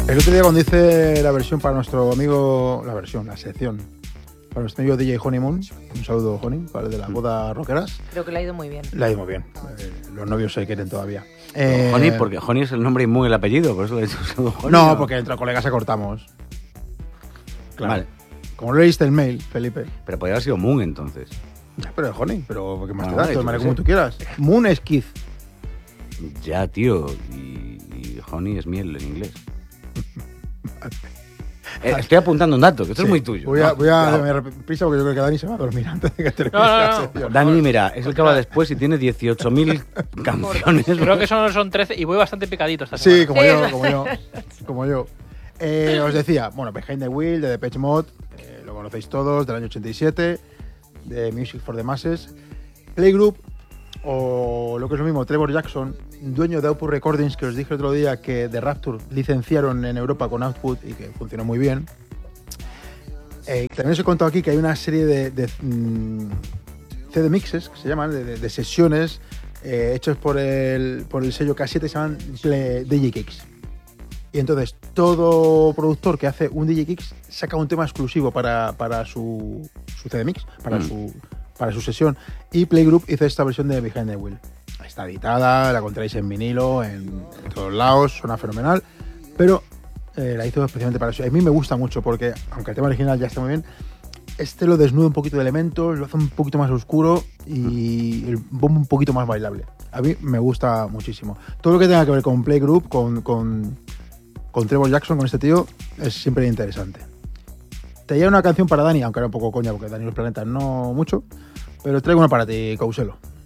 El otro día cuando hice la versión para nuestro amigo, la sección, para nuestro amigo DJ Honeymoon, un saludo Honey, para el de las bodas rockeras. Creo que le ha ido muy bien. Le ha ido muy bien. Los novios se quieren todavía. Honey, porque Honey es el nombre y Moon el apellido, por eso le he dicho saludo Honey. No, porque entre colegas acortamos. Claro. Vale. Como lo leíste el mail, Felipe. Pero podría haber sido Moon entonces. Ya, pero es Honey, pero ¿qué más te da? Vale, Entonces, yo qué como sé. tú quieras. Moon es Keith. Ya, tío. Y Honey es miel en inglés. Estoy apuntando un dato, que esto es muy tuyo. Voy a darme prisa porque yo creo que Dani se va a dormir antes de que termine la sección. Dani, mira, es el que habla después y tiene 18.000 canciones. Creo que son 13 y voy bastante picadito esta Sí, semana. como yo. Os decía, bueno, Behind the Wheel de Depeche Mode, lo conocéis todos, del año 87, de Music for the Masses. Playgroup, o lo que es lo mismo, Trevor Jackson, dueño de Output Recordings, que os dije el otro día que The Rapture licenciaron en Europa con Output y que funcionó muy bien. También os he contado aquí que hay una serie de CD mixes, que se llaman, de sesiones hechos por el sello K7 que se llaman DJ Kicks. Y entonces todo productor que hace un DJ Kicks saca un tema exclusivo para su CD mix, para su sesión. Y Playgroup hizo esta versión de Behind the Wheel. Está editada, la encontráis en vinilo, en todos lados, suena fenomenal. Pero la hizo especialmente para eso. A mí me gusta mucho porque, aunque el tema original ya está muy bien, lo desnuda un poquito de elementos, lo hace un poquito más oscuro y el bombo un poquito más bailable. A mí me gusta muchísimo. Todo lo que tenga que ver con Playgroup, con Trevor Jackson, con este tío, es siempre interesante. Te llevo una canción para Dani, aunque era un poco coña porque Dani los planetas no mucho, pero traigo una para ti, Couselo.